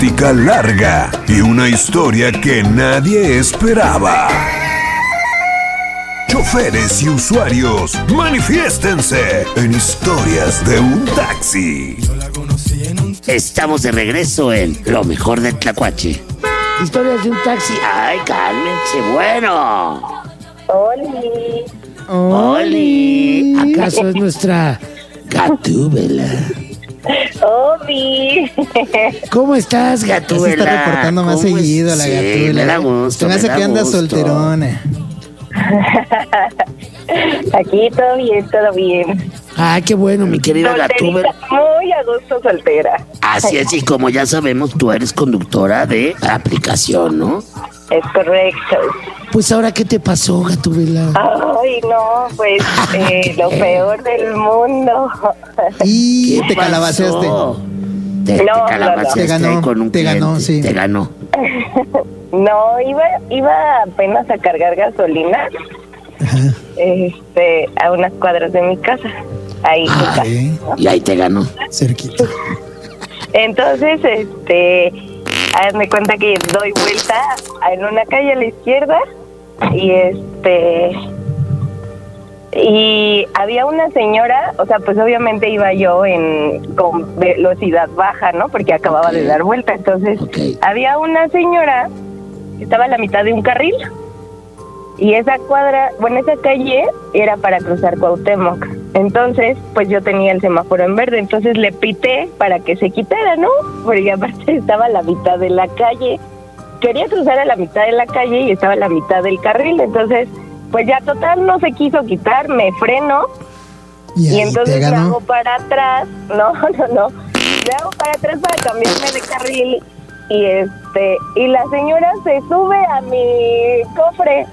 Larga y una historia que nadie esperaba. Choferes y usuarios, manifiéstense en Historias de un Taxi. Estamos de regreso en Lo Mejor de Tlacuache. Historias de un Taxi. ¡Ay, cálmense! Bueno. ¡Oli! ¡Oli! ¿Acaso es nuestra Gatúbela? ¡Obi! ¿Cómo estás, Gatúbela? Se está reportando más seguido la Gatúbela. Me da gusto. Se me hace que anda solterona. Aquí todo bien, todo bien. Ah, qué bueno, mi querida Gatúbela. Muy a gusto soltera. Así es, y como ya sabemos, tú eres conductora de aplicación, ¿no? Es correcto. Pues ahora, ¿qué te pasó, Gatúbela? Ay, no, pues lo peor del mundo. Y te pasó? calabaceaste. Te calabaceaste Te ganó, con un te cliente. ganó, sí. Te ganó. No, iba apenas a cargar gasolina. Ajá. A unas cuadras de mi casa. Ahí cerca, Sí, ¿no? Y ahí te ganó. cerquita. Entonces, hazme cuenta que doy vuelta en una calle a la izquierda y había una señora, o sea, pues obviamente iba yo con velocidad baja, ¿no? Porque acababa de dar vuelta. Entonces, había una señora que estaba a la mitad de un carril y esa calle era para cruzar Cuauhtémoc. Entonces, pues yo tenía el semáforo en verde, entonces le pité para que se quitara, ¿no? Porque aparte estaba a la mitad de la calle. Quería cruzar a la mitad de la calle y estaba a la mitad del carril, entonces, pues ya total no se quiso quitar, me freno y entonces me hago para atrás, me hago para atrás para cambiarme de carril y la señora se sube a mi cofre.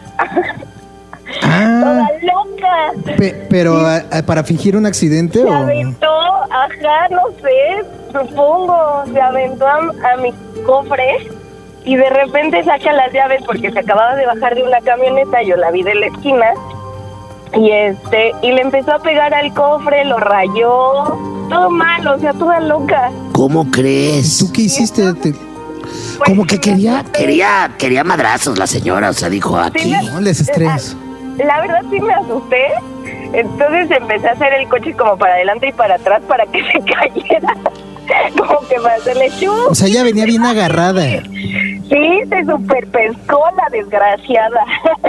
Toda loca. Pero para fingir un accidente se aventó, no sé, supongo, se aventó a mi cofre y de repente saca las llaves porque se acababa de bajar de una camioneta, yo la vi de la esquina y le empezó a pegar al cofre, lo rayó, todo mal, o sea, toda loca. ¿Cómo crees? ¿Tú qué hiciste? Como que quería madrazos la señora, o sea, dijo aquí. No les estrés. La verdad sí me asusté. Entonces empecé a hacer el coche como para adelante y para atrás para que se cayera. Como que para hacerle chu. O sea, ella venía bien agarrada. Sí, se superpescó la desgraciada.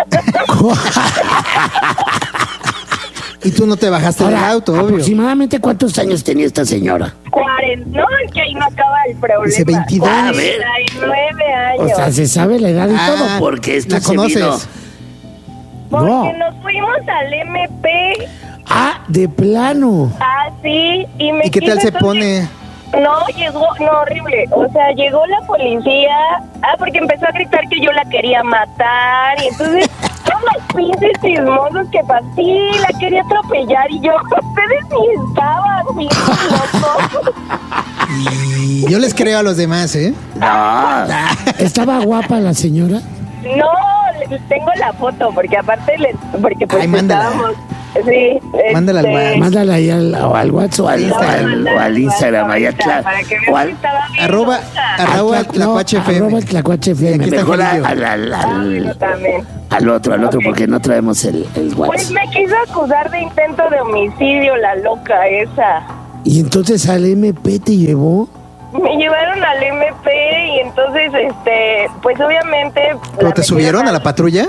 Y tú no te bajaste del auto, obvio. ¿Aproximadamente cuántos años tenía esta señora? 40. No, es que ahí no acaba el problema. Dice 22. 49 años. O sea, se sabe la edad y todo, porque esto ¿la se conoces? vino. Porque nos fuimos al MP. Ah, de plano. Ah, sí. ¿Y qué tal se pone? No, horrible. O sea, llegó la policía. Porque empezó a gritar que yo la quería matar. Y entonces, todos los pinches chismosos que sí, la quería atropellar. Y yo, ustedes ni estaban, bien locos. Y yo les creo a los demás, ¿eh? No. ¿Estaba guapa la señora? No, tengo la foto, porque aparte porque pues mándala. estábamos. Sí, Mándala al WhatsApp. Mándala ahí al WhatsApp o al Instagram. Ahí para que vean que estaba bien Arroba Tlacuache FM. Arroba Tlacuache FM. Aquí está Mejor Angelillo. también. al otro, porque no traemos el Pues WhatsApp. me quiso acusar de intento de homicidio, la loca esa. Y entonces al MP te llevó. Me llevaron al MP y entonces, pues obviamente... ¿Pero te subieron a la patrulla?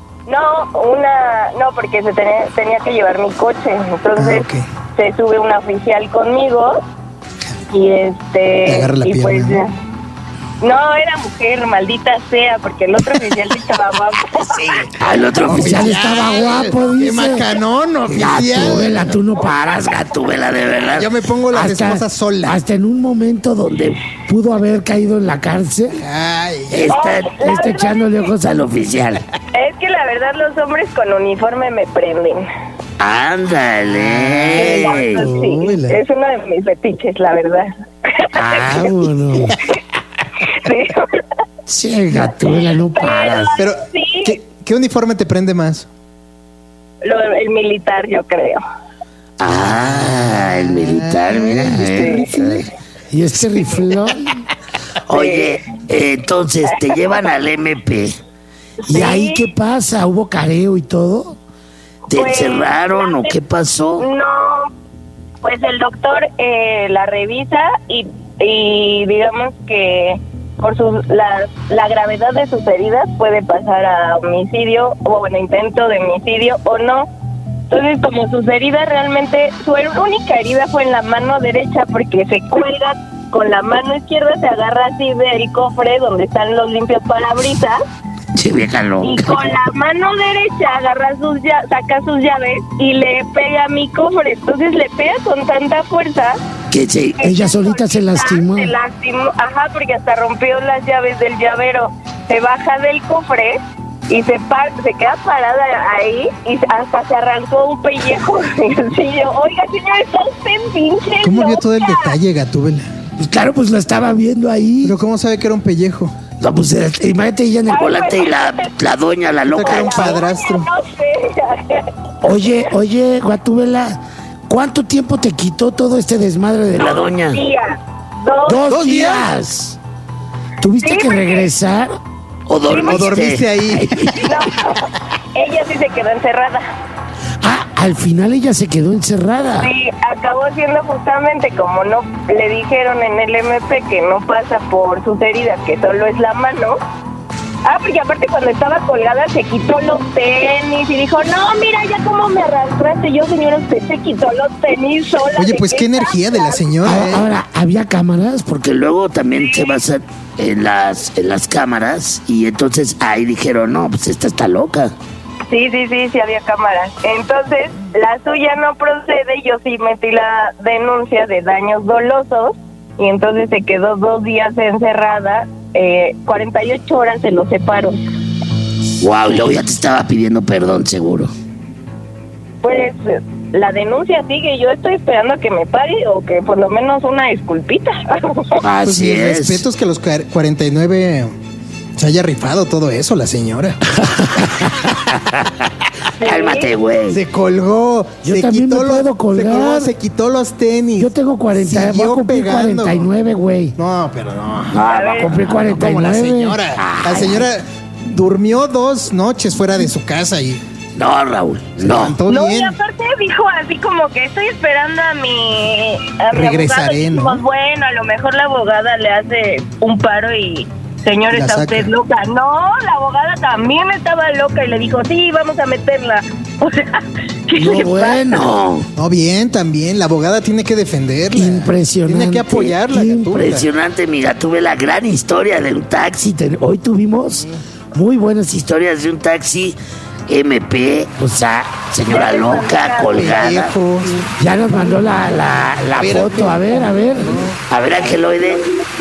No, porque tenía que llevar mi coche. Entonces se sube una oficial conmigo y Te agarra la pierna, pues ¿no? no, era mujer, maldita sea, porque el otro oficial estaba guapo. Sí. El otro oficial estaba guapo, ¡Qué dice. macanón, oficial! Gatúbela, tú no paras, Gatúbela, de verdad. Yo me pongo las esposas sola. Hasta en un momento donde pudo haber caído en la cárcel, Ay, está echándole ojos al oficial. Es que la verdad los hombres con uniforme me prenden. Ándale. Sí, es uno de mis fetiches, la verdad. Vámonos. Sí. Sí, Gatúbela, no paras. pero Sí. ¿qué uniforme te prende más? El militar, yo creo. El militar, mira. Y este riflón. Oye, entonces te llevan al MP. ¿Y Sí. ahí qué pasa? ¿Hubo careo y todo? ¿Te Pues, encerraron o qué pasó? No, pues el doctor la revisa y digamos que por la gravedad de sus heridas puede pasar a homicidio o bueno, intento de homicidio o no. Entonces, como sus heridas realmente, su única herida fue en la mano derecha porque se cuelga con la mano izquierda, se agarra así del cofre donde están los limpios parabrisas. Che, vieja Y loca. con la mano derecha agarra saca sus llaves y le pega a mi cofre. Entonces le pega con tanta fuerza. Ella solita se lastimó. Se lastimó, ajá, porque hasta rompió las llaves del llavero. Se baja del cofre y se queda parada ahí y hasta se arrancó un pellejo. Y yo, oiga, señor, está usted pinche ¿Cómo vio todo el loca. detalle, Gatúbela? Pues claro, pues lo estaba viendo ahí. Pero ¿cómo sabe que era un pellejo? No, pues imagínate ella en el volante y la doña, la Que loca. era un padrastro. No sé. Oye, Gatúbela, ¿cuánto tiempo te quitó todo este desmadre de la doña? Día, ¡Dos días! ¿Tuviste Sí, que porque- regresar o dormiste? ¿O dormiste ahí? No, ella sí se quedó encerrada. Ah, al final ella se quedó encerrada. Sí, acabó siendo justamente como no le dijeron en el MP que no pasa por sus heridas, que solo es la mano. Ah, porque aparte cuando estaba colgada se quitó los tenis y dijo, no, mira ya cómo me arrastraste. Yo, señora, usted se quitó los tenis sola. Oye, ¿de pues qué energía de la señora, ¿eh? Ahora, ¿había cámaras? Porque luego también se basan en las cámaras y entonces ahí dijeron, no, pues esta está loca. Sí, había cámaras. Entonces, la suya no procede, yo sí metí la denuncia de daños dolosos y entonces se quedó 2 días encerrada, 48 horas se los separo. Wow, y luego ya te estaba pidiendo perdón, seguro. Pues la denuncia sigue, yo estoy esperando a que me pague o que por lo menos una disculpita. Pues Así mis es. respetos que a los 49 se haya rifado todo eso, la señora. Cálmate, güey. Se colgó. Yo se también quitó me puedo colgar. Se quitó los tenis. Yo tengo 40, voy a Siguió cumplir pegando. 49, güey. No, pero no. Ah, voy a cumplir 49. Como la señora. La Ay, señora durmió 2 noches fuera de su casa y No, Raúl, se no. levantó No, y bien. aparte dijo así como que estoy esperando a mi Regresaré, abogado. Y ¿no? dijimos, bueno, a lo mejor la abogada le hace un paro y señor, La está saca. usted loca. No, la abogada también estaba loca y le dijo, sí, vamos a meterla. O sea, ¿qué No, le pasa? bueno. No, bien, también. La abogada tiene que defenderla. Impresionante. Tiene que apoyarla. Gatúbela. Impresionante, mira, tuve la gran historia de un taxi. Hoy tuvimos muy buenas historias de un taxi MP, o sea, señora loca, colgada. Pendejos. Ya nos mandó la foto, a ver. A ver, Angeloide.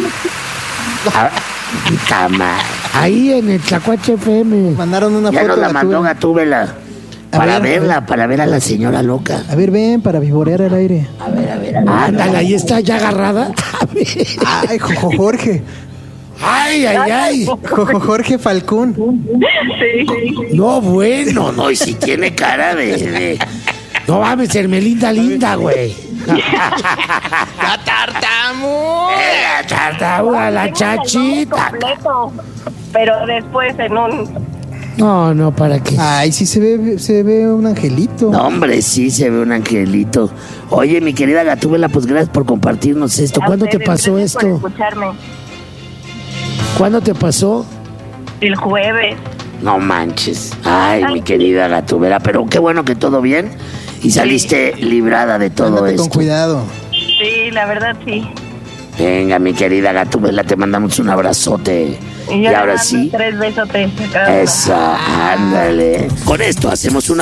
Puta madre. Ahí en el Tlacuache FM. Mandaron una Ya foto. nos la mandó Gatúbela. Gatúbela. A Para ver, verla, para ver a la señora loca. A ver, ven, para vivorear al aire. A ver. Ándale, ahí está ya agarrada. A ver. Ay, Jojo Jorge. Ay. Jojo Jorge Falcón. No, bueno, no, y si tiene cara de... No mames, Hermelinda linda, güey. ¡La tartamuda! La tartamuda, la chachita. Completo, pero después en un... No, ¿para qué? Ay, sí se ve un angelito. No, hombre, sí, se ve un angelito. Oye, mi querida Gatúbela, pues gracias por compartirnos esto. A ¿Cuándo te ustedes, pasó gracias por esto? escucharme. ¿Cuándo te pasó? El jueves. No manches. Ay, mi querida Gatúbela, pero qué bueno que todo bien y saliste librada de todo Ándate esto. con cuidado. Sí, la verdad sí. Venga, mi querida Gatúbela, te mandamos un abrazote. Y Y yo le ahora mando sí, 3 besotes. a cada uno. esa, ándale. Con esto hacemos una